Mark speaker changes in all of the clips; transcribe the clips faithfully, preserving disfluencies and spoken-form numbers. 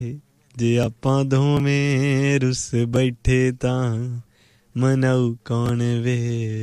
Speaker 1: ਜੇ ਆਪਾਂ ਦੋਵੇਂ ਰੁੱਸ ਬੈਠੇ ਤਾਂ ਮਨਾਊ ਕੌਣ ਵੇ,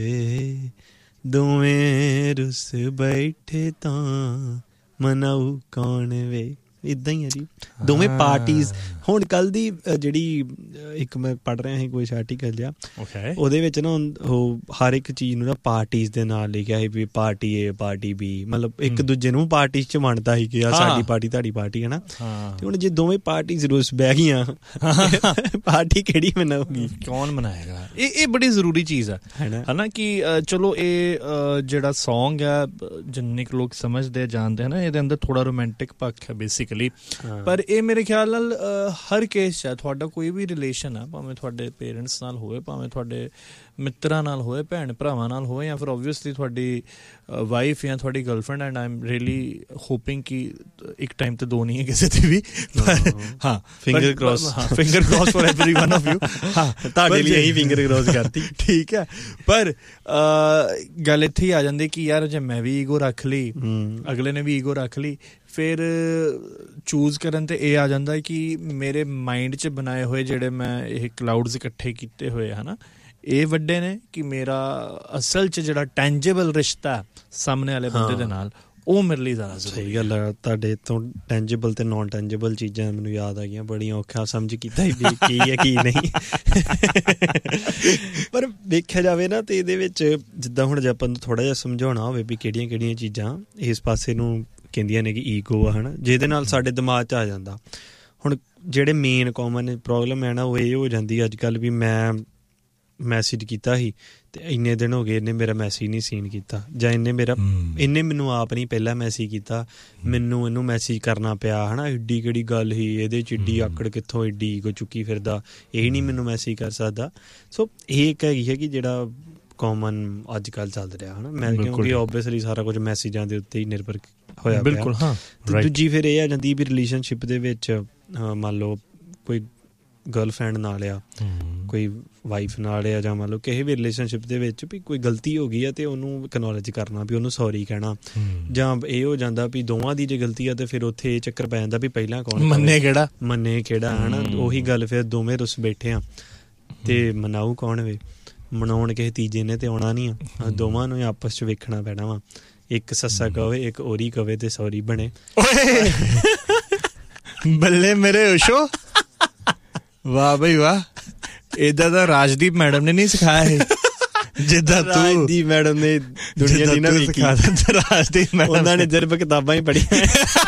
Speaker 1: ਦੋਵੇਂ ਰੁੱਸ ਬੈਠੇ ਤਾਂ ਮਨਾਊ ਕੌਣ ਵੇ। ਇੱਦਾਂ ਹੀ ਹੈ ਜੀ ਦੋਵੇਂ ਪਾਰਟੀਜ਼। ਹੁਣ ਕੱਲ੍ਹ ਦੀ ਜਿਹੜੀ ਇੱਕ ਮੈਂ ਪੜ੍ਹ ਰਿਹਾ ਸੀ ਕੋਈ ਆਰਟੀਕਲ ਜਿਹਾ, ਉਹਦੇ ਵਿੱਚ ਨਾ ਉਹ ਹਰ ਇੱਕ ਚੀਜ਼ ਨੂੰ ਨਾ ਪਾਰਟੀਜ਼ ਦੇ ਨਾਲ ਲਿਖਿਆ ਸੀ ਵੀ ਪਾਰਟੀ ਏ ਪਾਰਟੀ ਬੀ, ਮਤਲਬ ਇੱਕ ਦੂਜੇ ਨੂੰ ਪਾਰਟੀ 'ਚ ਵੰਡਦਾ ਸੀ ਕਿ ਆ ਸਾਡੀ ਪਾਰਟੀ ਤੁਹਾਡੀ ਪਾਰਟੀ ਹੈ ਨਾ। ਤੇ ਹੁਣ ਜੇ ਦੋਵੇਂ ਪਾਰਟੀਜ਼ ਰੁੱਸ ਬਹਿ ਗਈਆਂ ਪਾਰਟੀ ਕਿਹੜੀ ਮਨਾਊਗੀ, ਕੌਣ ਮਨਾਏਗਾ?
Speaker 2: ਇਹ ਇਹ ਬੜੀ ਜ਼ਰੂਰੀ ਚੀਜ਼ ਹੈ ਹੈ ਨਾ ਕਿ ਚਲੋ ਇਹ ਜਿਹੜਾ ਸੌਂਗ ਹੈ ਜਿੰਨੇ ਕੁ ਲੋਕ ਸਮਝਦੇ ਜਾਣਦੇ ਹੈ ਨਾ, ਇਹਦੇ ਅੰਦਰ ਥੋੜ੍ਹਾ ਰੋਮਾਂਟਿਕ ਪੱਖ ਹੈ ਬੇਸਿਕਲੀ, ਪਰ ਇਹ ਮੇਰੇ ਖਿਆਲ ਨਾਲ ਹਰ ਕੇਸ 'ਚ ਹੈ। ਤੁਹਾਡਾ ਕੋਈ ਵੀ ਰਿਲੇਸ਼ਨ ਆ, ਭਾਵੇਂ ਤੁਹਾਡੇ ਪੇਰੈਂਟਸ ਨਾਲ ਹੋਵੇ, ਭਾਵੇਂ ਤੁਹਾਡੇ ਮਿੱਤਰਾਂ ਨਾਲ ਹੋਵੇ, ਭੈਣ ਭਰਾਵਾਂ ਨਾਲ ਹੋਵੇ, ਜਾਂ ਫਿਰ ਓਬਵੀਅਸਲੀ ਤੁਹਾਡੀ ਵਾਈਫ ਜਾਂ ਤੁਹਾਡੀ girlfriend, and I am really hoping ਕਿ ਇੱਕ ਟਾਈਮ ਤੇ ਦੋ ਨਹੀਂ ਹੈ ਕਿਸੇ ਦੀ ਵੀ, ਪਰ ਹਾਂ finger cross, finger cross for every one of you. ਹਾਂ
Speaker 1: ਤੁਹਾਡੇ ਲਈ ਇਹੀ ਫਿੰਗਰ ਕ੍ਰੋਸ ਕਰਤੀ,
Speaker 2: ਠੀਕ ਹੈ। ਪਰ ਗੱਲ ਇੱਥੇ ਹੀ ਆ ਜਾਂਦੀ ਕਿ ਯਾਰ ਜੇ ਮੈਂ ਵੀ ਈਗੋ ਰੱਖ ਲਈ, ਅਗਲੇ ਨੇ ਵੀ ਈਗੋ ਰੱਖ ਲਈ, ਫਿਰ ਚੂਜ਼ ਕਰਨ 'ਤੇ ਇਹ ਆ ਜਾਂਦਾ ਕਿ ਮੇਰੇ ਮਾਈਂਡ 'ਚ ਬਣਾਏ ਹੋਏ ਜਿਹੜੇ ਮੈਂ ਇਹ ਕਲਾਊਡਸ ਇਕੱਠੇ ਕੀਤੇ ਹੋਏ ਹੈ ਨਾ, ਇਹ ਵੱਡੇ ਨੇ ਕਿ ਮੇਰਾ ਅਸਲ 'ਚ ਜਿਹੜਾ ਟੈਂਜੇਬਲ ਰਿਸ਼ਤਾ ਸਾਹਮਣੇ ਵਾਲੇ ਬੰਦੇ ਦੇ ਨਾਲ, ਉਹ ਮੇਰੇ ਲਈ ਜ਼ਿਆਦਾ ਜ਼ਰੂਰੀ।
Speaker 1: ਸਹੀ ਗੱਲ ਹੈ। ਤੁਹਾਡੇ ਤੋਂ ਟੈਂਜੇਬਲ ਤੇ ਨੋਨ ਟੈਂਜੇਬਲ ਚੀਜ਼ਾਂ ਮੈਨੂੰ ਯਾਦ ਆ ਗਈਆਂ, ਬੜੀਆਂ ਔਖਾ ਸਮਝ ਕੀਤਾ ਵੀ ਕੀ ਹੈ ਕੀ ਨਹੀਂ। ਪਰ ਵੇਖਿਆ ਜਾਵੇ ਨਾ ਤੇ ਇਹਦੇ ਵਿੱਚ ਜਿੱਦਾਂ ਹੁਣ ਜੇ ਆਪਾਂ ਨੂੰ ਥੋੜ੍ਹਾ ਜਿਹਾ ਸਮਝਾਉਣਾ ਹੋਵੇ ਵੀ ਕਿਹੜੀਆਂ ਕਿਹੜੀਆਂ ਚੀਜ਼ਾਂ ਇਸ ਪਾਸੇ ਨੂੰ ਕਹਿੰਦੀਆਂ ਨੇ ਕਿ ਈਗੋ ਆ ਹੈ ਨਾ, ਜਿਹਦੇ ਨਾਲ ਸਾਡੇ ਦਿਮਾਗ 'ਚ ਆ ਜਾਂਦਾ। ਹੁਣ ਜਿਹੜੇ ਮੇਨ ਕਾਮਨ ਪ੍ਰੋਬਲਮ ਹੈ ਨਾ ਉਹ ਇਹ ਹੋ ਜਾਂਦੀ ਅੱਜ ਕੱਲ੍ਹ ਵੀ ਮੈਂ ਮੈਸੇਜ ਕੀਤਾ ਸੀ ਅਤੇ ਇੰਨੇ ਦਿਨ ਹੋ ਗਏ ਇਹਨੇ ਮੇਰਾ ਮੈਸੇਜ ਨਹੀਂ ਸੀਨ ਕੀਤਾ, ਜਾਂ ਇਹਨੇ ਮੇਰਾ ਇਹਨੇ ਮੈਨੂੰ ਆਪ ਨਹੀਂ ਪਹਿਲਾਂ ਮੈਸੇਜ ਕੀਤਾ, ਮੈਨੂੰ ਇਹਨੂੰ ਮੈਸੇਜ ਕਰਨਾ ਪਿਆ ਹੈ ਨਾ। ਐਡੀ ਕਿਹੜੀ ਗੱਲ ਸੀ ਇਹਦੇ 'ਚ, ਐਡੀ ਆਕੜ ਕਿੱਥੋਂ, ਐਡੀ ਈਗੋ ਚੁੱਕੀ ਫਿਰਦਾ, ਇਹ ਨਹੀਂ ਮੈਨੂੰ ਮੈਸੇਜ ਕਰ ਸਕਦਾ। ਸੋ ਇਹ ਇੱਕ ਹੈਗੀ ਹੈ ਕਿ ਜਿਹੜਾ ਕਾਮਨ ਅੱਜ ਕੱਲ੍ਹ ਚੱਲ ਰਿਹਾ ਹੈ ਨਾ, ਮੈਂ ਕਿਉਂਕਿ ਓਬਵੀਅਸਲੀ ਸਾਰਾ ਕੁਝ ਮੈਸੇਜਾਂ ਦੇ ਉੱਤੇ ਹੀ ਨਿਰਭਰ ਹੋਇਆ ਬਿਲਕੁਲ। ਹਾਂ ਤੇ ਦੂਜੀ ਫਿਰ ਇਹ ਆ ਜਾਂਦੀ ਵੀ ਰਿਲੇਸ਼ਨਸ਼ਿਪ ਦੇ ਵਿੱਚ ਮੰਨ ਲਓ ਕੋਈ ਗਰਲਫਰੈਂਡ ਨਾਲ ਆ, ਕੋਈ ਵਾਈਫ ਨਾਲ ਆ, ਜਾਂ ਮੰਨ ਲਓ ਕਿਸੇ ਵੀ ਰਿਲੇਸ਼ਨਸ਼ਿਪ ਦੇ ਵਿੱਚ ਵੀ ਕੋਈ ਗਲਤੀ ਹੋ ਗਈ ਆ ਤੇ ਉਹਨੂੰ ਐਕਨੋਲੇਜ ਕਰਨਾ, ਵੀ ਉਹਨੂੰ ਸੌਰੀ ਕਹਿਣਾ, ਜਾਂ ਇਹ ਹੋ ਜਾਂਦਾ ਵੀ ਦੋਵਾਂ ਦੀ ਜੇ ਗਲਤੀ ਆ ਤੇ ਫਿਰ ਉੱਥੇ ਇਹ ਚੱਕਰ ਪੈ ਜਾਂਦਾ ਵੀ ਪਹਿਲਾਂ ਕੌਣ ਮੰਨੇ ਕਿਹੜਾ ਮੰਨੇ ਕਿਹੜਾ ਹੈ ਨਾ। ਉਹੀ ਗੱਲ ਫਿਰ ਦੋਵੇਂ ਰੁੱਸ ਬੈਠੇ ਆ ਤੇ ਮਨਾਊ ਕੌਣ ਵੇ, ਮਨਾਉਣ ਕਿਸੇ ਤੀਜੇ ਨੇ ਤੇ ਆਉਣਾ ਨਹੀਂ ਆ, ਦੋਵਾਂ ਨੂੰ ਆਪਸ 'ਚ ਵੇਖਣਾ ਪੈਣਾ ਵਾ। ਇੱਕ ਸੱਸਾ ਕਵੇ, ਇੱਕ ਔਰੀ ਕਵੇ ਤੇ ਸੌਰੀ ਬਣੇ।
Speaker 2: ਬੱਲੇ ਮੇਰੇ ਉਸ਼ੋ, ਵਾਹ ਬਈ ਵਾਹ, ਏਦਾਂ ਤਾਂ ਰਾਜਦੀਪ ਮੈਡਮ ਨੇ ਨਹੀਂ ਸਿਖਾਇਆ ਹੈ ਜਿੱਦਾਂ ਤੂੰ।
Speaker 1: ਰਾਜਦੀਪ ਮੈਡਮ ਨੇ ਦੁਨੀਆ ਦੀ ਨਾ ਵੇਖੀ,
Speaker 2: ਰਾਜਦੀਪ ਮੈਡਮ
Speaker 1: ਉਹਨਾਂ ਨੇ ਸਿਰਫ ਕਿਤਾਬਾਂ ਹੀ ਪੜ੍ਹੀਆਂ।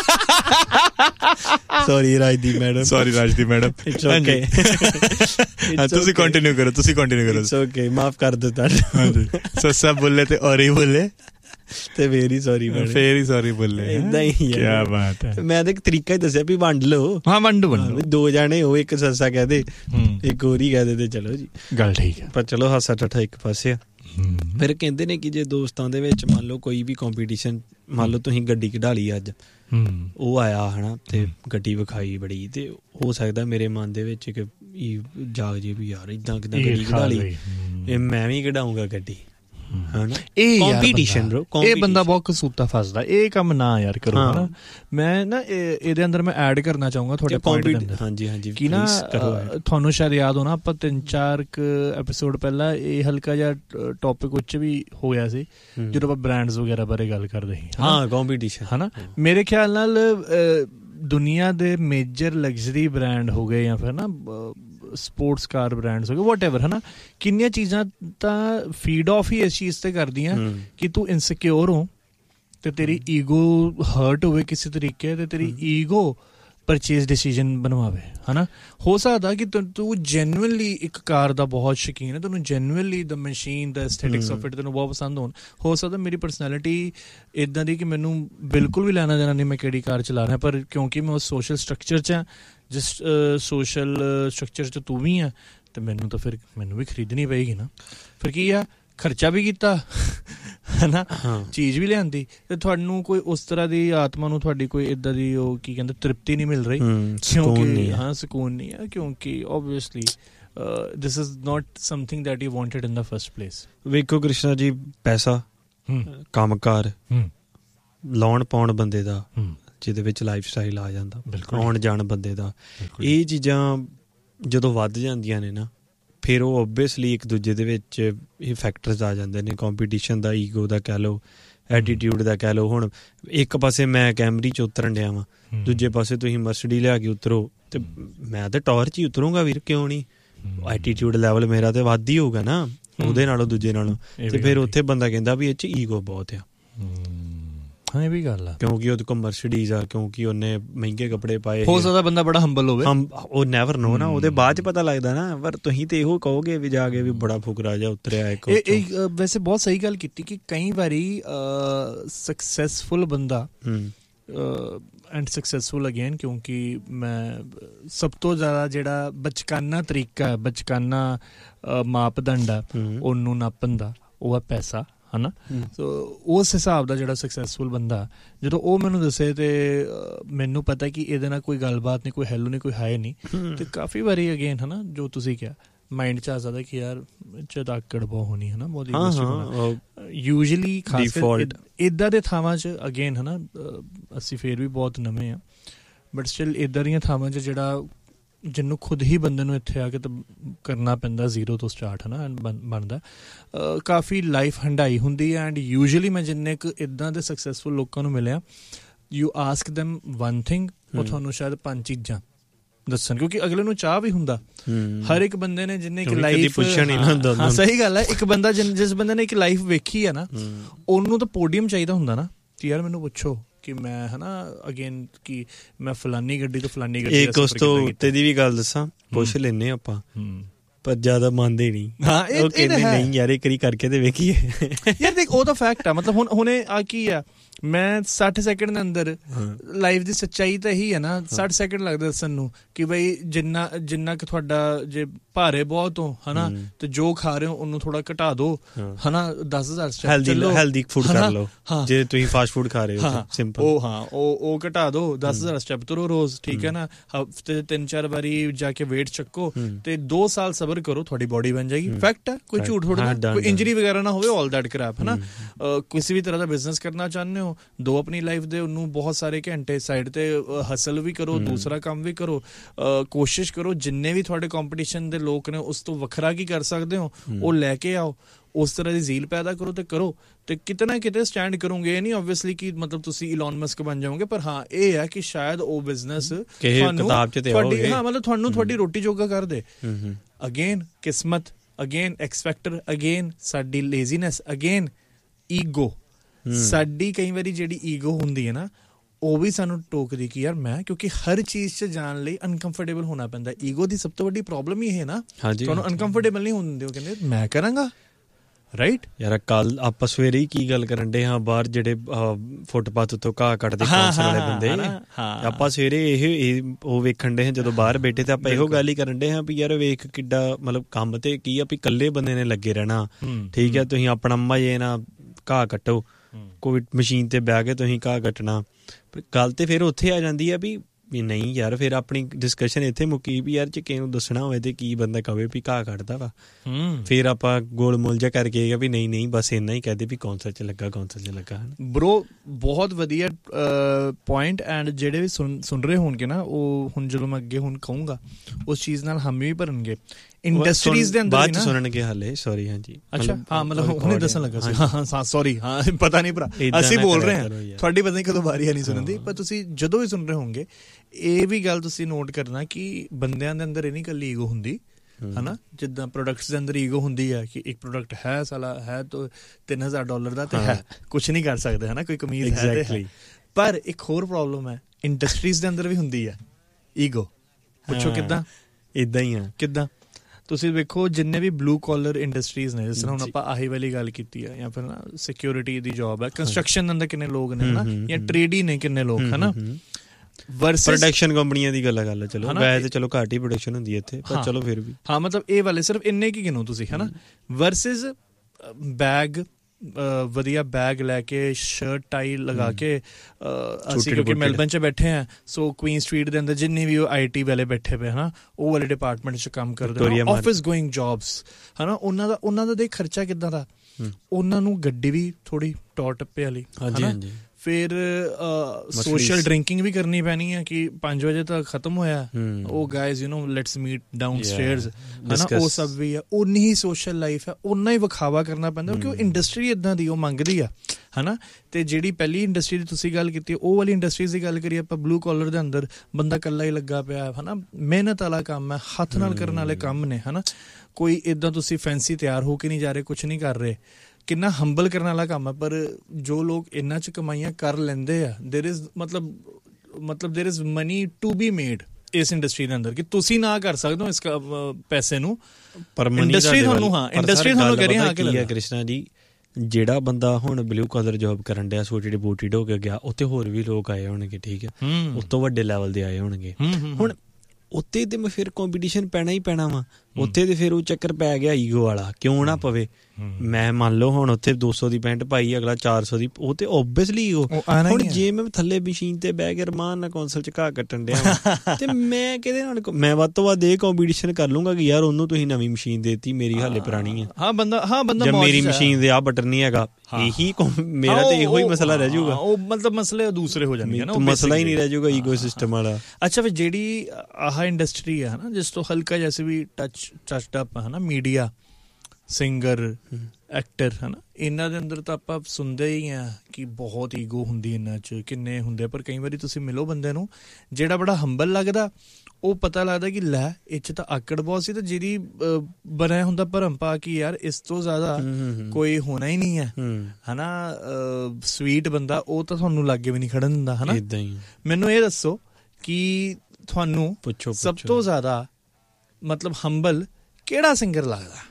Speaker 1: Sorry Rajdeep madam,
Speaker 2: sorry Rajdeep madam, it's okay. ਤੁਸੀਂ ਕੰਟੀਨਿਊ ਕਰੋ, ਤੁਸੀਂ ਕੰਟੀਨਿਊ ਕਰੋ।
Speaker 1: ਇਟਸ ਓਕੇ, ਮਾਫ ਕਰ ਦਿਓ ਤੁਹਾਨੂੰ।
Speaker 2: ਸੱਸਾ ਬੋਲੇ ਤੇ ਔਰੀ ਬੋਲੇ
Speaker 1: ਤੇ ਫੇਰ ਹੀ ਸੌਰੀ ਬਣੇ,
Speaker 2: ਫੇਰ ਹੀ ਸੌਰੀ ਬੋਲੇ।
Speaker 1: ਏਦਾਂ ਹੀ ਹੈ, ਕਿਆ ਬਾਤ ਹੈ। ਮੈਂ ਤਾਂ ਇੱਕ ਤਰੀਕਾ ਹੀ ਦੱਸਿਆ ਵੀ ਵੰਡ ਲਓ।
Speaker 2: ਹਾਂ ਵੰਡ ਵੰਡ
Speaker 1: ਦੋ ਜਾਣੇ ਹੋ, ਇੱਕ ਸੱਸਾ ਕਹਿ ਦੇ ਇੱਕ ਹੋਰੀ ਕਹਿ ਦੇ ਤੇ ਚਲੋ ਜੀ
Speaker 2: ਗੱਲ ਠੀਕ ਹੈ। ਪਰ
Speaker 1: ਚਲੋ ਹਾਸਾ ਠੱਠਾ ਇੱਕ ਪਾਸੇ ਆ। ਫਿਰ ਕਹਿੰਦੇ ਨੇ ਕਿ ਜੇ ਦੋਸਤਾਂ ਦੇ ਵਿੱਚ ਮੰਨ ਲਓ ਕੋਈ ਵੀ ਕੰਪੀਟੀਸ਼ਨ, ਮੰਨ ਲਓ ਤੁਸੀਂ ਗੱਡੀ ਕਢਾ ਲਈ ਅੱਜ, ਉਹ ਆਇਆ ਹੈ ਨਾ ਤੇ ਗੱਡੀ ਵਿਖਾਈ ਬੜੀ, ਤੇ ਹੋ ਸਕਦਾ ਮੇਰੇ ਮਨ ਦੇ ਵਿੱਚ ਇੱਕ ਜਾਗ ਜੇ ਵੀ ਯਾਰ ਇੱਦਾਂ ਕਿੱਦਾਂ ਗੱਡੀ ਕਢਾ ਲਈ, ਇਹ ਮੈਂ ਵੀ ਕਢਾਊਂਗਾ ਗੱਡੀ। ਇਹ
Speaker 2: ਬੰਦਾ ਬਹੁਤ ਕਸੂਤਾ ਫਸਦਾ, ਇਹ ਕੰਮ ਨਾ ਯਾਰ ਕਰੋ ਹਨਾ। ਮੈਂ ਨਾ ਇਹਦੇ ਅੰਦਰ ਮੈਂ ਐਡ ਕਰਨਾ ਚਾਹੂੰਗਾ ਤੁਹਾਡੇ ਪੁਆਇੰਟ ਦੇ ਅੰਦਰ, ਹਾਂਜੀ ਹਾਂਜੀ, ਕਿ ਨਾ ਤੁਹਾਨੂੰ ਸ਼ਾਇਦ ਯਾਦ ਹੋਣਾ ਆਪਾਂ ਤਿੰਨ ਚਾਰ ਕੁ ਐਪੀਸੋਡ ਪਹਿਲਾਂ ਇਹ ਹਲਕਾ ਜਿਹਾ ਟੌਪਿਕ ਉੱਚ ਵੀ ਹੋਇਆ ਸੀ ਜਦੋਂ ਆਪਾਂ ਬ੍ਰਾਂਡਸ ਵਗੈਰਾ ਬਾਰੇ ਗੱਲ ਕਰਦੇ ਸੀ। ਹਾਂ ਕੰਪੀਟੀਸ਼ਨ ਹਨਾ। ਮੇਰੇ ਖਿਆਲ ਨਾਲ ਦੁਨੀਆ ਦੇ ਮੇਜਰ ਲਗਜ਼ਰੀ ਬ੍ਰਾਂਡ ਹੋ ਗਏ ਜਾਂ ਫਿਰ ਨਾ ਸਪੋਰਟਸ ਕਾਰ ਬ੍ਰਾਂਡਸ ਹੋ ਗਏ, ਵਾਟ ਐਵਰ ਹੈ ਨਾ, ਕਿੰਨੀਆਂ ਚੀਜ਼ਾਂ ਤਾਂ ਫੀਡ ਆਫ ਹੀ ਇਸ ਚੀਜ਼ 'ਤੇ ਕਰਦੀਆਂ ਕਿ ਤੂੰ ਇਨਸਿਕਿਓਰ ਹੋ ਅਤੇ ਤੇਰੀ ਈਗੋ ਹਰਟ ਹੋਵੇ ਕਿਸੇ ਤਰੀਕੇ, ਅਤੇ ਤੇਰੀ ਈਗੋ ਪਰਚੇਜ਼ ਡਿਸੀਜ਼ਨ ਬਣਵਾਵੇ ਹੈ ਨਾ। ਹੋ ਸਕਦਾ ਕਿ ਤੂੰ ਜੈਨੂਅਨਲੀ ਇੱਕ ਕਾਰ ਦਾ ਬਹੁਤ ਸ਼ੌਕੀਨ ਹੈ, ਤੈਨੂੰ genuinely the machine the ਐਸਥੈਟਿਕਸ of it ਤੈਨੂੰ ਬਹੁਤ ਪਸੰਦ ਹੋਣ। ਹੋ ਸਕਦਾ ਮੇਰੀ ਪਰਸਨੈਲਿਟੀ ਇੱਦਾਂ ਦੀ ਕਿ ਮੈਨੂੰ ਬਿਲਕੁਲ ਵੀ ਲੈਣਾ ਦੇਣਾ ਨਹੀਂ ਮੈਂ ਕਿਹੜੀ ਕਾਰ ਚਲਾ ਰਿਹਾ, ਪਰ ਕਿਉਂਕਿ ਮੈਂ ਉਸ ਸੋਸ਼ਲ ਸਟਰਕਚਰ 'ਚ ਹਾਂ ਜਿਸ ਸੋਸ਼ਲ ਸਟਰਕਚਰ 'ਚ ਤੂੰ ਵੀ ਆ, ਅਤੇ ਮੈਨੂੰ ਤਾਂ ਫਿਰ ਮੈਨੂੰ ਵੀ ਖਰੀਦਣੀ ਪਏਗੀ ਨਾ। ਫਿਰ ਕੀ ਆ, ਖਰਚਾ ਵੀ ਕੀਤਾ ਹੈ ਨਾ, ਚੀਜ਼ ਵੀ ਲਿਆਂਦੀ, ਅਤੇ ਤੁਹਾਨੂੰ ਕੋਈ ਉਸ ਤਰ੍ਹਾਂ ਦੀ ਆਤਮਾ ਨੂੰ ਤੁਹਾਡੀ ਕੋਈ ਇੱਦਾਂ ਦੀ ਉਹ ਕੀ ਕਹਿੰਦੇ ਤ੍ਰਿਪਤੀ ਨਹੀਂ ਮਿਲ ਰਹੀ, ਕਿਉਂਕਿ ਹਾਂ ਸਕੂਨ ਨਹੀਂ ਆ, ਕਿਉਂਕਿ obviously this is not something that you wanted in the first place.
Speaker 1: ਵੇਖੋ ਕ੍ਰਿਸ਼ਨਾ ਜੀ, ਪੈਸਾ, ਕੰਮ ਕਾਰ, ਲਾਉਣ ਪਾਉਣ ਬੰਦੇ ਦਾ, ਜਿਹਦੇ ਵਿੱਚ ਲਾਈਫ ਸਟਾਈਲ ਆ ਜਾਂਦਾ, ਆਉਣ ਜਾਣ ਬੰਦੇ ਦਾ। ਇਹ ਚੀਜ਼ਾਂ ਜਦੋਂ ਵੱਧ ਜਾਂਦੀਆਂ ਨੇ ਨਾ, ਫਿਰ ਉਹ ਓਬਵੀਅਸਲੀ ਇੱਕ ਦੂਜੇ ਦੇ ਵਿੱਚ ਇਹ ਫੈਕਟਰਸ ਆ ਜਾਂਦੇ ਨੇ, ਕੰਪੀਟੀਸ਼ਨ ਦਾ, ਈਗੋ ਦਾ ਕਹਿ ਲਓ, ਐਟੀਟਿਊਡ ਦਾ ਕਹਿ ਲਓ। ਹੁਣ ਇੱਕ ਪਾਸੇ ਮੈਂ ਕੈਮਰੀ 'ਚ ਉਤਰਨ ਡਿਆ ਵਾਂ, ਦੂਜੇ ਪਾਸੇ ਤੁਸੀਂ ਮਰਸਡੀ ਲਿਆ ਕੇ ਉਤਰੋ, ਤੇ ਮੈਂ ਤਾਂ ਟੌਰ 'ਚ ਹੀ ਉਤਰੂੰਗਾ ਵੀਰ, ਕਿਉਂ ਨਹੀਂ? ਐਟੀਟਿਊਡ ਲੈਵਲ ਮੇਰਾ ਤਾਂ ਵੱਧ ਹੀ ਹੋਊਗਾ ਨਾ ਉਹਦੇ ਨਾਲੋਂ, ਦੂਜੇ ਨਾਲੋਂ। ਤੇ ਫਿਰ ਉੱਥੇ ਬੰਦਾ ਕਹਿੰਦਾ ਵੀ ਇਹ 'ਚ ਈਗੋ ਬਹੁਤ ਆ।
Speaker 2: ਹਾਂ, ਇਹ ਵੀ ਗੱਲ ਆ,
Speaker 1: ਕਿਉਂਕਿ ਉਹਦੇ ਕੋਲ ਮਰਸਡੀਜ਼ ਆ, ਕਿਉਂਕਿ ਉਹਨੇ ਮਹਿੰਗੇ ਕੱਪੜੇ ਪਾਏ।
Speaker 2: ਹੋ ਸਕਦਾ ਬੰਦਾ ਬੜਾ ਹੰਬਲ ਹੋਵੇ,
Speaker 1: ਉਹ ਨੈਵਰ ਨੋ ਨਾ, ਉਹਦੇ ਬਾਅਦ 'ਚ ਪਤਾ ਲੱਗਦਾ ਨਾ। ਪਰ ਤੁਸੀਂ ਤੇ ਇਹੋ ਕਹੋਗੇ ਵੀ ਜਾ ਕੇ ਵੀ ਬੜਾ ਫੁਕਰਾ ਜਿਹਾ ਉਤਰਿਆ ਇੱਕ।
Speaker 2: ਵੈਸੇ ਬਹੁਤ ਸਹੀ ਗੱਲ ਕੀਤੀ ਕਿ ਕਈ ਵਾਰੀ ਸਕਸੈਸਫੁਲ ਬੰਦਾ ਐਂਡ ਸਕਸੈਸਫੁਲ ਅਗੇਨ, ਕਿਉਂਕਿ ਮੈਂ ਸਭ ਤੋਂ ਜ਼ਿਆਦਾ ਜਿਹੜਾ ਬਚਕਾਨਾ ਤਰੀਕਾ, ਬਚਕਾਨਾ ਮਾਪਦੰਡ ਆ ਉਹਨੂੰ ਨਾਪਣ ਦਾ, ਉਹ ਆ ਪੈਸਾ, ਹੈ ਨਾ। ਸੋ ਉਸ ਹਿਸਾਬ ਦਾ ਜਿਹੜਾ ਸਕਸੈਸਫੁਲ ਬੰਦਾ, ਜਦੋਂ ਉਹ ਮੈਨੂੰ ਦੱਸੇ ਤੇ ਮੈਨੂੰ ਪਤਾ ਕਿ ਇਹਦੇ ਨਾਲ ਕੋਈ ਗੱਲਬਾਤ ਨਹੀਂ, ਕੋਈ ਹੈਲੋ ਨਹੀਂ, ਕੋਈ ਹਾਏ ਨਹੀਂ, ਤੇ ਕਾਫੀ ਵਾਰੀ ਅਗੇਨ ਹੈ ਨਾ, ਜੋ ਤੁਸੀਂ ਕਿਹਾ ਮਾਈਂਡ 'ਚ ਆ ਸਕਦਾ ਕਿ ਯਾਰ ਚਤਾਕੜ ਬਹੁਤ ਹੋਣੀ, ਹੈ ਨਾ, ਬਹੁਤ ਯੂਜਲੀ ਖਾਸ ਇੱਦਾਂ ਦੇ ਥਾਵਾਂ 'ਚ ਅਗੇਨ ਹੈ ਨਾ। ਅਸੀਂ ਫਿਰ ਵੀ ਬਹੁਤ ਨਵੇਂ ਹਾਂ, ਬਟ ਸਟਿਲ ਇੱਦਾਂ ਦੀਆਂ ਥਾਵਾਂ 'ਚ ਜਿਹੜਾ ਜਿਹਨੂੰ ਖੁਦ ਹੀ ਬੰਦੇ ਨੂੰ ਇੱਥੇ ਆ ਕੇ ਤਾਂ ਕਰਨਾ ਪੈਂਦਾ ਜ਼ੀਰੋ ਤੋਂ ਸਟਾਰਟ, ਹੈ ਨਾ, ਬਣਦਾ। ਕਾਫੀ ਲਾਈਫ ਹੰਡਾਈ ਹੁੰਦੀ ਹੈ। ਐਂਡ ਯੂਜਲੀ ਮੈਂ ਜਿੰਨੇ ਕੁ ਇੱਦਾਂ ਦੇ ਸਕਸੈਸਫੁਲ ਲੋਕਾਂ ਨੂੰ ਮਿਲਿਆ, you ask them one thing, ਉਹ ਤੁਹਾਨੂੰ ਸ਼ਾਇਦ ਪੰਜ ਚੀਜ਼ਾਂ ਦੱਸਣ, ਕਿਉਂਕਿ ਅਗਲੇ ਨੂੰ ਚਾਹ ਵੀ ਹੁੰਦਾ। ਹਰ ਇੱਕ ਬੰਦੇ ਨੇ ਜਿੰਨੇ ਇੱਕ ਲਾਈਫ, ਹਾਂ ਸਹੀ ਗੱਲ ਹੈ, ਇੱਕ ਬੰਦਾ ਜਿਸ ਬੰਦੇ ਨੇ ਇੱਕ ਲਾਈਫ ਵੇਖੀ ਹੈ ਨਾ, ਉਹਨੂੰ ਤਾਂ ਪੋਡੀਅਮ ਚਾਹੀਦਾ ਹੁੰਦਾ ਨਾ ਕਿ ਯਾਰ ਮੈਨੂੰ ਪੁੱਛੋ ਕਿ ਮੈਂ ਹੈ ਨਾ ਅਗੇਨ ਕਿ ਮੈਂ ਫਲਾਨੀ ਗੱਡੀ ਤੋਂ ਫਲਾਨੀ ਗੱਡੀ।
Speaker 1: ਇੱਕ ਉਸ ਤੋਂ ਉੱਤੇ ਦੀ ਵੀ ਗੱਲ ਦੱਸਾਂ, ਪੁੱਛ ਲੈਂਦੇ ਆਪਾਂ, ਪਰ ਜ਼ਿਆਦਾ ਮੰਨਦੇ ਨਹੀਂ।
Speaker 2: ਹਾਂ, ਇਹ ਕਹਿੰਦੇ
Speaker 1: ਨਹੀਂ ਯਾਰ ਇੱਕ ਵਾਰੀ ਕਰਕੇ ਤੇ ਵੇਖੀਏ
Speaker 2: ਯਾਰ। ਦੇਖ, ਉਹ ਤਾਂ ਫੈਕਟ ਆ। ਮਤਲਬ ਹੁਣ ਹੁਣੇ ਆ ਕੀ ਆ, ਮੈਂ ਸੱਠ ਸੈਕਿੰਡ ਦੇ ਅੰਦਰ ਲਾਈਫ ਦੀ ਸੱਚਾਈ ਤਾਂ ਇਹੀ ਹੈ ਨਾ, ਸੱਠ ਸੈਕਿੰਡ ਲੱਗਦਾ ਦੱਸਣ ਨੂੰ ਕਿ ਬਈ ਜਿੰਨਾ ਜਿੰਨਾ ਕਿ ਤੁਹਾਡਾ ਜੇ ਭਾਰੇ ਬਹੁਤ ਹੋ, ਹੈ ਨਾ, ਤੇ ਜੋ ਖਾ ਰਹੇ ਹੋ ਉਹਨੂੰ ਥੋੜਾ ਘਟਾ ਦਿਓ, ਹੈ ਨਾ, ਦਸ ਹਜ਼ਾਰ
Speaker 1: ਹੈਲਦੀ ਫੂਡ ਕਰ ਲਓ। ਜੇ ਤੁਸੀਂ ਫਾਸਟ ਫੂਡ ਖਾ ਰਹੇ ਹੋ ਸਿੰਪਲ, ਉਹ ਹਾਂ ਉਹ ਉਹ ਘਟਾ ਦਿਓ, ਦਸ ਹਜ਼ਾਰ ਸਟੈਪ ਤੁਰੋ ਰੋਜ਼, ਠੀਕ ਹੈ ਨਾ। ਹਫ਼ਤੇ ਤਿੰਨ ਚਾਰ ਵਾਰੀ ਜਾ ਕੇ ਵੇਟ ਚੱਕੋ, ਤੇ ਦੋ ਸਾਲ ਸਬਰ ਕਰੋ, ਤੁਹਾਡੀ ਬੋਡੀ ਬਣ ਜਾਏਗੀ। ਫੈਕਟ ਹੈ, ਕੋਈ ਝੂਠ ਥੋੜ੍ਹਾ, ਕੋਈ ਇੰਜਰੀ ਵਗੈਰਾ ਨਾ ਹੋਵੇ, ਆਲ ਦੈਟ ਕ੍ਰੈਪ, ਹੈ ਨਾ। ਕਿਸੇ ਵੀ ਤਰ੍ਹਾਂ ਦਾ ਬਿਜ਼ਨਸ ਕਰਨਾ ਚਾਹੁੰਦੇ ਹੋ, ਦੋ ਆਪਣੀ ਲਾਈਫ ਦੇ ਉਹਨੂੰ ਬਹੁਤ ਸਾਰੇ ਘੰਟੇ ਸਾਈਡ ਤੇ ਹਸਲ ਵੀ ਕਰੋ, ਦੂਸਰਾ ਕੰਮ ਵੀ ਕਰੋ, ਕੋਸ਼ਿਸ਼ ਕਰੋ ਜਿੰਨੇ ਵੀ ਤੁਹਾਡੇ ਕੰਪੀਟੀਸ਼ਨ ਦੇ ਲੋਕ ਨੇ ਉਸ ਤੋਂ ਵੱਖਰਾ ਕੀ ਕਰ ਸਕਦੇ ਹੋ ਉਹ ਲੈ ਕੇ ਆਓ, ਉਸ ਤਰ੍ਹਾਂ ਦੀ ਜ਼ੀਲ ਪੈਦਾ ਕਰੋ ਤੇ ਕਰੋ, ਤੇ ਕਿਤੇ ਨਾ ਕਿਤੇ ਸਟੈਂਡ ਕਰੋਗੇ। ਇਹ ਨਹੀਂ ਓਬਵੀਅਸਲੀ ਕਿ ਮਤਲਬ ਤੁਸੀਂ ਇਲਨ ਮਸਕ ਬਣ ਜਾਓਗੇ, ਪਰ ਹਾਂ ਇਹ ਹੈ ਕਿ ਸ਼ਾਇਦ ਉਹ ਬਿਜ਼ਨਸ ਤੁਹਾਨੂੰ ਤੁਹਾਡੀ, ਹਾਂ ਮਤਲਬ ਤੁਹਾਨੂੰ ਤੁਹਾਡੀ ਰੋਟੀ ਜੋਗਾ ਕਰ ਦੇ। ਅਗੇਨ ਕਿਸਮਤ, ਅਗੇਨ ਐਕਸ ਫੈਕਟਰ, ਅਗੇਨ ਸਾਡੀ ਲੇਜ਼ੀਨੈਸ, ਅਗੇਨ ਈਗੋ। ਸਾਡੀ ਕਈ ਵਾਰੀ ਜਿਹੜੀ ਈਗੋ ਹੁੰਦੀ ਹੈ ਨਾ, ਉਹ ਵੀ ਸਾਨੂੰ ਟੋਕਦੀ ਕਿ ਯਾਰ ਮੈਂ, ਕਿਉਂਕਿ ਹਰ ਚੀਜ਼ 'ਚ ਜਾਣ ਲਈ ਅਨਕੰਫਰਟੇਬਲ ਹੋਣਾ ਪੈਂਦਾ। ਈਗੋ ਦੀ ਸਭ ਤੋਂ ਵੱਡੀ ਪ੍ਰੋਬਲਮ ਇਹ ਹੈ ਨਾ, ਤੁਹਾਨੂੰ ਅਨਕੰਫਰਟੇਬਲ ਨਹੀਂ ਹੋਣ ਦਿੰਦੇ। ਉਹ ਕਹਿੰਦੇ ਮੈਂ ਕਰਾਂਗਾ, ਰਾਈਟ ਯਾਰ। ਕੱਲ ਆਪਾਂ ਸਵੇਰੇ ਹੀ ਕੀ ਗੱਲ ਕਰਨ ਡੇ ਹਾਂ, ਬਾਹਰ ਜਿਹੜੇ ਫੁੱਟਪਾਥ ਉੱਤੋਂ ਘਾਹ ਕੱਟਦੇ ਕੌਂਸਲ ਵਾਲੇ ਬੰਦੇ, ਆਪਾਂ ਸਵੇਰੇ ਇਹ ਉਹ ਵੇਖਣ ਡੇ ਹਾਂ ਜਦੋਂ ਬਾਹਰ ਬੈਠੇ, ਤੇ ਆਪਾਂ ਇਹੋ ਗੱਲ ਹੀ ਕਰਨ ਡੇ ਹਾਂ ਵੀ ਯਾਰ ਵੇਖ ਕਿੱਡਾ ਮਤਲਬ ਕੰਮ ਤੇ ਕੀ ਆ ਵੀ ਇਕੱਲੇ ਬੰਦੇ ਨੇ ਲੱਗੇ ਰਹਿਣਾ, ਠੀਕ ਹੈ। ਤੁਸੀਂ ਆਪਣਾ ਮਜ਼ੇ ਨਾਲ ਘਾਹ ਕੱਟੋ, ਕੋਈ ਮਸ਼ੀਨ ਤੇ ਬਹਿ ਕੇ ਤੁਸੀਂ ਘਾਹ ਕੱਟਣਾ। ਗੱਲ ਤੇ ਫਿਰ ਉੱਥੇ ਆ ਜਾਂਦੀ ਆ ਵੀ ਨਹੀਂ ਯਾਰ, ਫਿਰ ਆਪਣੀ ਡਿਸਕਸ਼ਨ ਇੱਥੇ ਮੁੱਕੀ ਵੀ ਯਾਰ ਜੇ ਕਿਸੇ ਨੂੰ ਦੱਸਣਾ ਹੋਵੇ ਤੇ ਕੀ ਬੰਦਾ ਕਵੇ ਵੀ ਘਾਹ ਕੱਢਦਾ ਵਾ। ਫਿਰ ਆਪਾਂ ਗੋਲ ਮੋਲ ਜਿਹਾ ਕਰਕੇ ਵੀ ਨਹੀਂ ਨਹੀਂ ਬਸ ਇੰਨਾ ਹੀ ਕਹਦੇ ਵੀ ਕੌਂਸਲ 'ਚ ਲੱਗਾ, ਕੌਂਸਲ 'ਚ ਲੱਗਾ।
Speaker 2: ਬਰੋ ਬਹੁਤ ਵਧੀਆ ਪੁਆਇੰਟ। ਐਂਡ ਜਿਹੜੇ ਵੀ ਸੁਣ ਸੁਣ ਰਹੇ ਹੋਣਗੇ ਨਾ, ਉਹ ਹੁਣ ਜਦੋਂ ਮੈਂ ਅੱਗੇ ਹੁਣ ਕਹੂੰਗਾ ਉਸ ਚੀਜ਼ ਨਾਲ ਹਾਮੀ ਵੀ ਭਰਨਗੇ। ਇੰਡਸਟਰੀਜ਼ ਦੇ ਅੰਦਰ
Speaker 1: ਬਾਅਦ 'ਚ ਸੁਣਨਗੇ ਹਾਲੇ, ਸੌਰੀ। ਹਾਂਜੀ,
Speaker 2: ਅੱਛਾ, ਹਾਂ ਮਤਲਬ ਹੁਣੇ ਦੱਸਣ ਲੱਗਾ ਸੀ। ਹਾਂ ਹਾਂ ਸੌਰੀ, ਹਾਂ ਪਤਾ ਨਹੀਂ ਭਰਾ, ਅਸੀਂ ਬੋਲ ਰਹੇ ਹਾਂ, ਤੁਹਾਡੀ ਪਤਾ ਨਹੀਂ ਕਦੋਂ ਵਾਰੀ ਆ ਨਹੀਂ ਸੁਣਨ ਦੀ। ਪਰ ਤੁਸੀਂ ਜਦੋਂ ਵੀ ਸੁਣ ਰਹੇ ਹੋਣਗੇ ਇਹ ਵੀ ਗੱਲ ਤੁਸੀਂ ਨੋਟ ਕਰਨਾ ਕਿ ਬੰਦਿਆਂ ਦੇ ਅੰਦਰ ਇਹ ਨਹੀਂ ਇਕੱਲੀ ਈਗੋ ਹੁੰਦੀ, ਹੈ ਨਾ। ਜਿੱਦਾਂ ਪ੍ਰੋਡਕਟਸ ਦੇ ਅੰਦਰ ਈਗੋ ਹੁੰਦੀ ਹੈ ਕਿ ਇੱਕ ਪ੍ਰੋਡਕਟ ਹੈ ਸਾਲਾ ਹੈ ਤਾਂ ਤਿੰਨ ਹਜ਼ਾਰ ਡਾਲਰ ਦਾ ਤੇ ਹੈ, ਕੁਛ ਨਹੀਂ ਕਰ ਸਕਦੇ, ਹੈ ਨਾ, ਕੋਈ ਕਮੀਜ਼ ਹੈ। ਪਰ ਇੱਕ ਹੋਰ ਪ੍ਰੋਬਲਮ ਹੈ, ਇੰਡਸਟਰੀਜ਼ ਦੇ ਅੰਦਰ ਵੀ ਹੁੰਦੀ ਹੈ ਈਗੋ। ਪੁੱਛੋ ਕਿੱਦਾਂ? ਇੱਦਾਂ ਹੀ ਆ। ਕਿੱਦਾਂ? ਤੁਸੀਂ ਵੇਖੋ ਜਿੰਨੇ ਵੀ ਬਲੂ ਕਾਲਰ ਇੰਡਸਟਰੀਜ਼ ਨੇ, ਜਿਸ ਤਰ੍ਹਾਂ ਹੁਣ ਆਪਾਂ ਆਹੀ ਵਾਲੀ ਗੱਲ ਕੀਤੀ ਹੈ, ਜਾਂ ਫਿਰ ਨਾ ਸਿਕਿਉਰਿਟੀ ਦੀ ਜੋਬ ਹੈ, ਕੰਸਟਰਕਸ਼ਨ ਦੇ ਅੰਦਰ ਕਿੰਨੇ ਲੋਕ ਨੇ, ਹੈ ਨਾ, ਜਾਂ ਟ੍ਰੇਡੀ ਨੇ ਕਿੰਨੇ ਲੋਕ, ਹੈ ਨਾ।
Speaker 1: ਪ੍ਰੋਡਕਸ਼ਨ ਕੰਪਨੀਆਂ ਦੀ ਗੱਲ ਕਰ ਲਓ, ਚਲੋ ਵੈਸੇ ਚਲੋ ਘੱਟ ਹੀ ਪ੍ਰੋਡਕਸ਼ਨ ਹੁੰਦੀ ਹੈ ਇੱਥੇ, ਪਰ ਚਲੋ ਫਿਰ ਵੀ
Speaker 2: ਹਾਂ ਮਤਲਬ ਇਹ ਵਾਲੇ ਸਿਰਫ ਇੰਨੇ ਕੀ ਗਿਣੋ ਤੁਸੀਂ, ਹੈ ਨਾ। ਵਰਸਿਸ ਬੈਗ, ਵਧੀਆ ਬੈਗ ਲੈ ਕੇ, ਸ਼ਰਟ ਟਾਈ ਲਗਾ ਕੇ, ਅਸੀਂ ਕਿਉਂਕਿ ਮੈਲਬਨ 'ਚ ਬੈਠੇ ਹਾਂ, ਸੋ ਕੁਈਨ ਸਟਰੀਟ ਦੇ ਅੰਦਰ ਜਿੰਨੇ ਵੀ ਉਹ ਆਈ ਟੀ ਵਾਲੇ ਬੈਠੇ ਪਏ, ਹੈ ਨਾ, ਉਹ ਵਾਲੇ ਡਿਪਾਰਟਮੈਂਟ 'ਚ ਕੰਮ ਕਰਦੇ, ਆਫਿਸ ਗੋਇੰਗ ਜੋਬਸ, ਹੈ ਨਾ, ਉਹਨਾਂ ਦਾ ਉਹਨਾਂ ਦਾ ਦੇਖ ਖਰਚਾ ਕਿੱਦਾਂ ਦਾ। ਉਹਨਾਂ ਨੂੰ ਗੱਡੀ ਵੀ ਥੋੜੀ ਟੌਰ ਟੱਪੇ ਵਾਲੀ, ਹੈ ਨਾ, ਫਿਰ ਸੋਸ਼ਲ ਡਰਿੰਕਿੰਗ ਵੀ ਕਰਨੀ ਪੈਣੀ ਹੈ ਕਿ ਪੰਜ ਵਜੇ ਤੱਕ ਖਤਮ ਹੋਇਆ, ਉਹ guys you know let's meat down stairs, ਹਨਾ, ਉਹ ਸਭ ਵੀ ਆ। ਉਨੀ ਹੀ ਸੋਸ਼ਲ ਲਾਈਫ ਹੈ, ਉਨਾ ਹੀ ਵਿਖਾਵਾ ਕਰਨਾ ਪੈਂਦਾ ਕਿਉਂਕਿ ਉਹ ਇੰਡਸਟਰੀ ਇੱਦਾਂ ਦੀ ਉਹ ਮੰਗਦੀ ਆ, ਹਨਾ। ਤੇ ਜਿਹੜੀ ਪਹਿਲੀ ਇੰਡਸਟਰੀ ਦੀ ਤੁਸੀਂ ਗੱਲ ਕੀਤੀ, ਉਹ ਵਾਲੀ ਇੰਡਸਟਰੀਜ਼ ਦੀ ਗੱਲ ਕਰੀਏ ਆਪਾਂ, ਬਲੂ ਕਾਲਰ ਦੇ ਅੰਦਰ ਬੰਦਾ ਇਕੱਲਾ ਹੀ ਲੱਗਾ ਪਿਆ, ਹਨਾ, ਮਿਹਨਤ ਵਾਲਾ ਕੰਮ ਹੈ, ਹੱਥ ਨਾਲ ਕਰਨ ਵਾਲੇ ਕੰਮ ਨੇ, ਹਨਾ। ਕੋਈ ਇੱਦਾਂ ਤੁਸੀਂ ਫੈਂਸੀ ਤਿਆਰ ਹੋ ਕੇ ਨਹੀਂ ਜਾ ਰਹੇ, ਕੁਛ ਨਹੀਂ ਕਰ ਰਹੇ, ਕਿੰਨਾ ਹੰਬਲ ਕਰਨ ਵਾਲਾ ਕੰਮ ਹੈ। ਪਰ ਜੋ ਲੋਕ ਇਹਨਾਂ 'ਚ ਕਮਾਈਆਂ ਕਰ ਲੈਂਦੇ ਆ, ਦੇਰ ਇਜ਼ ਮਤਲਬ ਮਤਲਬ there is money to be made ਇਸ ਇੰਡਸਟਰੀ ਦੇ ਅੰਦਰ, ਕਿ ਤੁਸੀਂ ਨਾ ਕਰ ਸਕਦੇ ਹੋ ਇਸ ਪੈਸੇ ਨੂੰ, ਪਰ ਇੰਡਸਟਰੀ ਤੁਹਾਨੂੰ, ਹਾਂ ਇੰਡਸਟਰੀ ਤੁਹਾਨੂੰ ਕਹਿ ਰਹੀ ਹਾਂ ਕਿ
Speaker 1: ਕ੍ਰਿਸ਼ਨਾ ਜੀ, ਜਿਹੜਾ ਬੰਦਾ ਹੁਣ ਬਲੂ ਕਲਰ ਜੋਬ ਕਰਨ ਡਿਆ, ਸੋਚੇ ਡਿਪੋਰਟਡ ਹੋ ਕੇ ਗਿਆ, ਉੱਥੇ ਹੋਰ ਵੀ ਲੋਕ ਆਏ ਹੋਣਗੇ, ਠੀਕ ਹੈ, ਉਸ ਤੋਂ ਵੱਡੇ ਲੈਵਲ ਦੇ ਆਏ ਹੋਣਗੇ। ਹੁਣ ਉੱਥੇ ਤੇ ਫਿਰ ਕੰਪੀਟੀਸ਼ਨ ਪੈਣਾ ਹੀ ਪੈਣਾ ਵਾ, ਉੱਥੇ ਤੇ ਫਿਰ ਉਹ ਚੱਕਰ ਪੈ ਗਿਆ ਈਗੋ ਵਾਲਾ, ਕਿਉਂ ਨਾ ਪਵੇ। ਮੈਂ ਮੰਨ ਲਓ ਹੁਣ ਉੱਥੇ ਦੋ ਸੌ ਦੀ ਪੈਂਟ ਪਾਈ, ਅਗਲਾ ਚਾਰ ਸੌ ਦੀ, ਉਹ ਤੇ ਓਬਵੀਅਸਲੀ ਈਗੋ। ਹੁਣ ਜੇ ਮੈਂ ਥੱਲੇ ਮਸ਼ੀਨ ਤੇ ਬਹਿ ਕੇ ਰਮਾਨ ਨਾਲ ਕੌਂਸਲ ਚ ਘਾਹ ਕੱਟਣ ਡਿਆ ਤੇ ਮੈਂ ਕਿਹਦੇ ਨਾਲ, ਮੈਂ ਵੱਧ ਤੋਂ ਵੱਧ ਇਹ ਕੰਪੀਟੀਸ਼ਨ ਕਰ ਲੂੰਗਾ ਕਿ ਯਾਰ ਉਹਨੂੰ ਤੁਸੀਂ ਨਵੀਂ ਮਸ਼ੀਨ ਦੇਤੀ, ਮੇਰੀ ਹਾਲੇ ਪੁਰਾਣੀ ਹੈ,
Speaker 2: ਹਾਂ ਬੰਦਾ, ਹਾਂ ਬੰਦਾ,
Speaker 1: ਜਾਂ ਮੇਰੀ ਮਸ਼ੀਨ ਦੇ ਆਹ ਬਟਨ ਨਹੀਂ ਹੈਗਾ, ਇਹੀ ਮੇਰਾ ਤੇ ਇਹੋ ਹੀ ਮਸਲਾ ਰਹਿ ਜਾਊਗਾ।
Speaker 2: ਉਹ ਮਤਲਬ ਮਸਲੇ ਦੂਸਰੇ ਹੋ ਜਾਣਗੇ ਨਾ,
Speaker 1: ਮਸਲਾ ਹੀ ਨਹੀਂ ਰਹਿ ਜਾਊਗਾ ਈਗੋ ਸਿਸਟਮ ਵਾਲਾ।
Speaker 2: ਅੱਛਾ, ਫਿਰ ਜਿਹੜੀ ਆਹ ਇੰਡਸਟਰੀ ਹੈ ਨਾ, ਜਿਸ ਤੋਂ ਹਲਕਾ ਜੈਸੇ ਵੀ ਟੱਚ ਟੱਚਡ ਅਪ ਹੈ ਨਾ, ਮੀਡੀਆ, ਸਿੰਗਰ, ਐਕਟਰ, ਹੈ ਨਾ, ਇਹਨਾਂ ਦੇ ਅੰਦਰ ਤਾਂ ਆਪਾਂ ਸੁਣਦੇ ਹੀ ਹਾਂ ਕਿ ਬਹੁਤ ਈਗੋ ਹੁੰਦੀ ਇਹਨਾਂ 'ਚ, ਕਿੰਨੇ ਹੁੰਦੇ। ਪਰ ਕਈ ਵਾਰੀ ਤੁਸੀਂ ਮਿਲੋ ਬੰਦੇ ਨੂੰ ਜਿਹੜਾ ਬੜਾ ਹੰਬਲ ਲੱਗਦਾ, ਉਹ ਪਤਾ ਲੱਗਦਾ ਕਿ ਲੈ ਇਹ 'ਚ ਤਾਂ ਆਕੜ ਬਹੁਤ ਸੀ, ਤੇ ਜਿਹੜੀ ਬਣਿਆ ਹੁੰਦਾ ਭਰਮ ਪਾ ਕਿ ਯਾਰ ਇਸ ਤੋਂ ਜ਼ਿਆਦਾ ਕੋਈ ਹੋਣਾ ਹੀ ਨਹੀਂ ਹੈ, ਹੈ ਨਾ, ਸਵੀਟ ਬੰਦਾ, ਉਹ ਤਾਂ ਤੁਹਾਨੂੰ ਲਾਗੇ ਵੀ ਨਹੀਂ ਖੜਨ ਦਿੰਦਾ, ਹੈ ਨਾ।
Speaker 1: ਇੱਦਾਂ ਹੀ
Speaker 2: ਮੈਨੂੰ ਇਹ ਦੱਸੋ ਕਿ ਤੁਹਾਨੂੰ ਸਭ ਤੋਂ ਜ਼ਿਆਦਾ ਮਤਲਬ ਹੰਬਲ ਕਿਹੜਾ ਸਿੰਗਰ ਲੱਗਦਾ?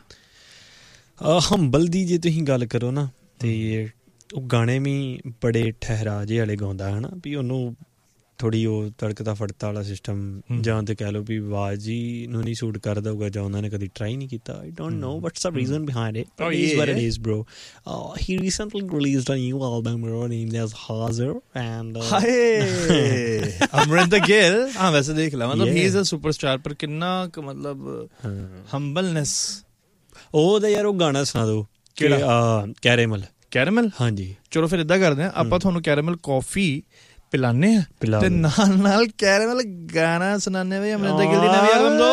Speaker 1: ਹੰਬਲ ਦੀ ਜੇ ਤੁਸੀਂ ਗੱਲ ਕਰੋ ਨਾ, ਤੇ ਉਹ ਗਾਣੇ ਵੀ ਬੜੇ ਠਹਿਰਾ ਜਿਹੇ ਵਾਲੇ ਗਾਉਂਦਾ, ਹੈ ਨਾ, ਵੀ ਉਹਨੂੰ ਥੋੜ੍ਹੀ ਉਹ ਤੜਕਦਾ ਫੜਤਾ ਵਾਲਾ ਸਿਸਟਮ, ਜਾਂ ਤੇ ਕਹਿ ਲਓ ਵੀ ਆਵਾਜ਼ ਹੀ ਨੂੰ ਨਹੀਂ ਸੂਟ ਕਰਦਾ ਹੋਊਗਾ, ਜਾਂ ਉਹਨਾਂ ਨੇ ਕਦੀ ਟਰਾਈ ਨਹੀਂ ਕੀਤਾ। I don't know what's the reason behind it, but it is what it is bro. He recently released a new album named as ਹਾਜ਼ਰ, ਐਂਡ ਹਾਏ
Speaker 2: ਅਮਰਿੰਦਰ ਗਿੱਲ, ਹਾਂ ਵੈਸੇ ਦੇਖ ਲਾ, ਮਤਲਬ ਹੀ ਇਜ਼ ਅ ਸੁਪਰਸਟਾਰ, ਪਰ ਕਿੰਨਾ ਮਤਲਬ ਹੰਬਲਨੈਸ।
Speaker 1: ਉਹ ਤਾਂ ਯਾਰ ਉਹ ਗਾਣਾ ਸੁਣਾ ਦਿਓ, ਕਿਹੜਾ? ਕੈਰੇਮਲ।
Speaker 2: ਕੈਰੇਮਲ, ਹਾਂਜੀ। ਚਲੋ ਫਿਰ ਇੱਦਾਂ ਕਰਦੇ ਹਾਂ, ਆਪਾਂ ਤੁਹਾਨੂੰ ਕੈਰੇਮਲ ਕੌਫੀ ਪਿਲਾਨੇ ਆ, ਤੇ ਨਾਲ ਨਾਲ ਕੈਰੇਮਲ ਗਾਣਾ ਸੁਣਾਨੇ ਵੀ, ਅਮਰਿੰਦਰ ਗਿੱਲ ਦੀ ਨਵੀਂ ਐਲਬਮ